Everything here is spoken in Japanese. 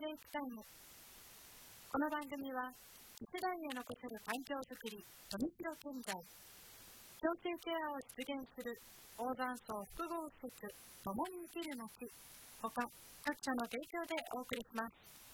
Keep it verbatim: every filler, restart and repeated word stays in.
イクタイム。この番組は次世代へ残せる環境づくり、富広建材、共生ケアを実現する大山荘複合施設、共に生きる街、他各社の提供でお送りします。